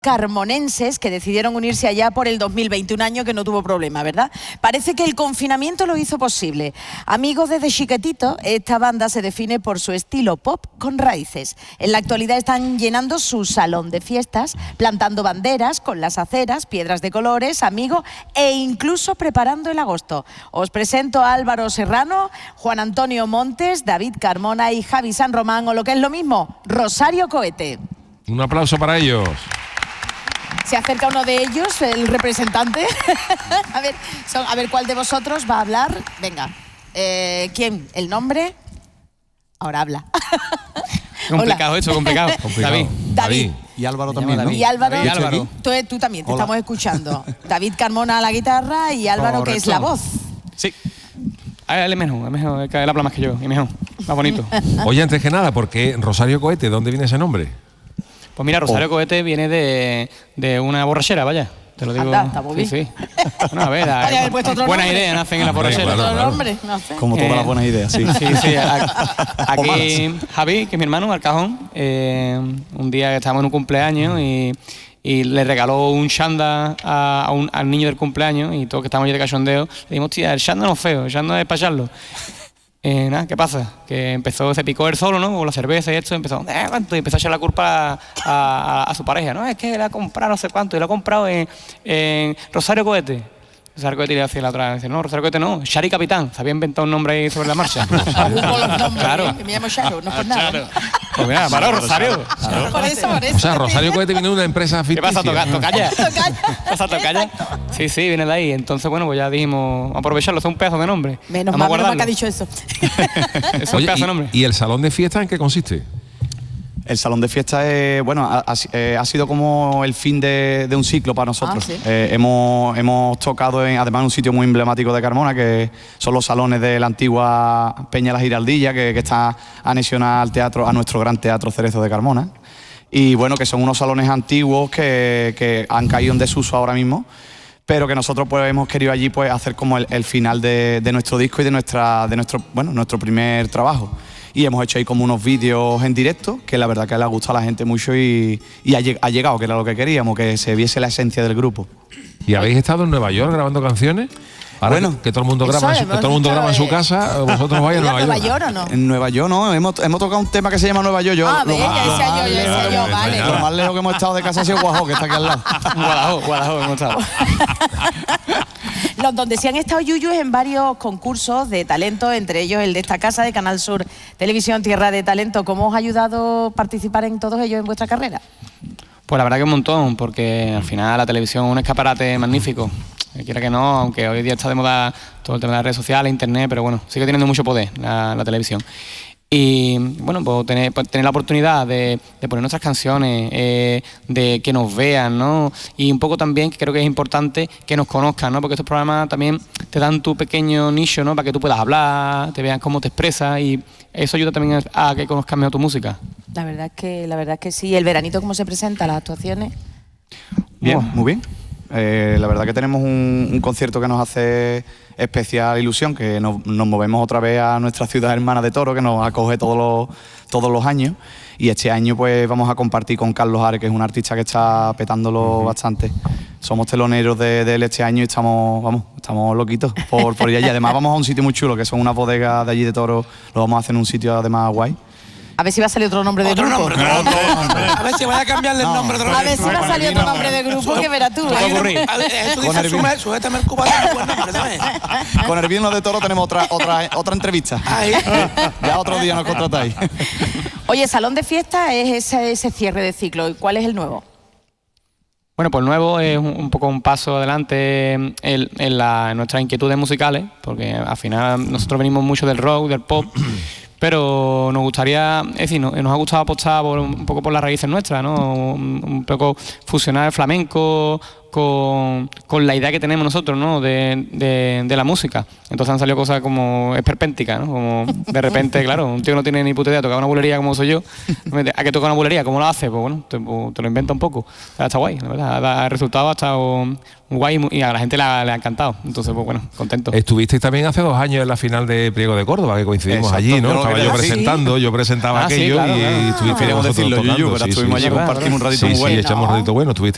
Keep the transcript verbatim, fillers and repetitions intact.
carmonenses que decidieron unirse allá por el dos mil veinte, un año que no tuvo problema, ¿verdad? Parece que el confinamiento lo hizo posible. Amigos desde chiquitito, esta banda se define por su estilo pop con raíces. En la actualidad están llenando su salón de fiestas, plantando banderas con las aceras, piedras de colores, amigos e incluso preparando el agosto. Os presento a Álvaro Serrano, Juan Antonio Montes, David Carmona y Javi San Román, o lo que es lo mismo, Rosario Cohete. Un aplauso para ellos. Se acerca uno de ellos, el representante. a, ver, son, a ver, ¿cuál de vosotros va a hablar? Venga. Eh, ¿Quién? ¿El nombre? Ahora habla. Complicado eso, complicado. complicado. David. David. Y Álvaro también, ¿no? Y Álvaro, David, Álvaro. Tú, tú también, te Hola. estamos escuchando. David Carmona a la guitarra y Álvaro, Correcto. que es la voz. Sí. A él es mejor, es mejor, él habla más que yo, y mejor, más bonito. Oye, antes que nada, ¿por qué Rosario Cohete? ¿Dónde viene ese nombre? Pues mira, Rosario Cohete viene de, de una borrachera, vaya. Te lo digo. Anda, está muy bien. Sí, sí. Bueno, a ver, a- Podría haber puesto otro buenas nombre. ideas nacen en la Hombre, borrachera. claro, Otro claro. nombre, no sé. Como todas Eh, las buenas ideas, sí. Sí, sí. a- Aquí Javi, que es mi hermano, al cajón, eh, un día que estábamos en un cumpleaños y, y le regaló un chándal a, a un, al niño del cumpleaños y todos que estábamos allí de cachondeo, le dijimos, tía, el chándal no es feo, el chándal es para echarlo. Eh, nada, ¿qué pasa? Que empezó, se picó él solo, ¿no? Con la cerveza y esto, empezó, eh, ¿cuánto? Y empezó a echar la culpa a, a, a su pareja, ¿no? Es que él ha comprado no sé cuánto, y lo ha comprado en, en Rosario Cohete. Rosario Cohete le hace la otra, dice, no, Rosario Cohete no, Shari Capitán, se había inventado un nombre ahí sobre la marcha. Con los nombres, Claro. ¿eh? Que me llamo Sharon, no por nada. Pues mira, para Rosario. Por eso, por eso. O sea, Rosario Cohete viene de una empresa ¿Qué ficticia. pasa, toca, tocaya? Tocaya. ¿Qué pasa, tocaya? Sí, sí, viene de ahí. Entonces, bueno, pues ya dijimos, vamos a aprovecharlo, es un pedazo de nombre. Menos Vamos mal, a menos mal que ha guardarlo. dicho eso. Es un Oye, pedazo de nombre. ¿y, ¿y el salón de fiesta en qué consiste? El salón de fiesta es, bueno, ha, ha- eh, ha sido como el fin de, de un ciclo para nosotros. Ah, ¿sí? Eh, hemos, hemos tocado en, además en un sitio muy emblemático de Carmona, que son los salones de la antigua Peña La Giraldilla, que, que está anexionada al teatro, a nuestro gran teatro Cerezo de Carmona. Y bueno, que son unos salones antiguos que, que han caído en desuso ahora mismo, pero que nosotros pues hemos querido allí pues hacer como el, el final de, de nuestro disco y de nuestra de nuestro bueno nuestro primer trabajo. Y hemos hecho ahí como unos vídeos en directo, que la verdad que le ha gustado a la gente mucho y, y ha, lleg- ha llegado, que era lo que queríamos, que se viese la esencia del grupo. ¿Y habéis estado en Nueva York grabando canciones? Ahora Bueno, que, que todo el mundo eso graba, en su, que hemos todo el mundo dicho, graba en su eh, casa, vosotros vais a ¿Ir a Nueva Nueva York. York o no? En Nueva York no, hemos, hemos tocado un tema que se llama Nueva York. Yo, Ah, lo, ve, ya decía yo, ya decía yo, vale, vale. vale. lo más lejos que hemos estado de casa ha sido Guajó, que está aquí al lado. Guadalajara, Guadalajara, hemos estado. Los donde se han estado yuyos en varios concursos de talento, entre ellos el de esta casa de Canal Sur Televisión Tierra de Talento. ¿Cómo os ha ayudado participar en todos ellos en vuestra carrera? Pues la verdad que un montón, porque al final la televisión es un escaparate magnífico. Que quiera que no, aunque hoy día está de moda todo el tema de las redes sociales, internet, pero bueno, sigue teniendo mucho poder la, la televisión. Y bueno, pues tener, pues tener la oportunidad de, de poner nuestras canciones, eh, de que nos vean, ¿no? Y un poco también, que creo que es importante, que nos conozcan, ¿no? Porque estos programas también te dan tu pequeño nicho, ¿no? Para que tú puedas hablar, te vean cómo te expresas y eso ayuda también a, a que conozcan mejor tu música. La verdad es que, la verdad es que sí. ¿El veranito cómo se presenta, las actuaciones? Bien, oh, muy bien. Eh, la verdad que tenemos un, un concierto que nos hace especial ilusión, que nos, nos movemos otra vez a nuestra ciudad hermana de Toro, que nos acoge todos los, todos los años. Y este año pues vamos a compartir con Carlos Ares, que es un artista que está petándolo uh-huh. bastante. Somos teloneros de, de él este año y estamos, vamos, estamos loquitos por, por ir allí. Además vamos a un sitio muy chulo, que son unas bodegas de allí de Toro. Lo vamos a hacer en un sitio además guay. A ver si va a salir otro nombre de Otro grupo. nombre, otro nombre. A ver si voy a cambiarle el No. nombre otra A vez. ver si va a salir otro nombre de grupo, que verás tú. puede ¿eh? ocurrir. A ver, Eso Con dice el Sumer, sujétame el cubo, es un buen nombre, ¿sabes? Con el vino de Toro tenemos otra, otra, otra entrevista. Ahí. Ya otro día nos contratáis. Oye, salón de fiesta es ese, ese cierre de ciclo. ¿Y cuál es el nuevo? Bueno, pues el nuevo es un, un poco un paso adelante en, en, la, en nuestras inquietudes musicales, porque al final nosotros venimos mucho del rock, del pop, pero nos gustaría, es decir, nos, nos ha gustado apostar por, un poco por las raíces nuestras, ¿no? Un, un poco fusionar el flamenco con, con la idea que tenemos nosotros, ¿no? de, de, de la música. Entonces han salido cosas como esperpénticas, ¿no? Como de repente, claro, un tío no tiene ni puta idea de tocar una bulería como soy yo. ¿A qué toca una bulería? ¿Cómo lo hace? Pues bueno, te, te lo inventa un poco. Está guay, la verdad. El resultado ha estado guay y a la gente le ha, le ha encantado. Entonces, pues bueno, contento. Estuvisteis también hace dos años en la final de Priego de Córdoba, que coincidimos Exacto, allí, ¿no? yo lo Estaba quería yo decir. presentando, yo presentaba Ah, sí, aquello claro, y claro. estuvisteis Queríamos vosotros decirlo, tocando. Yuyu, pero Sí, estuvimos sí, allí, sí. compartimos un ratito Sí, muy sí, bueno. echamos un ratito bueno. Estuviste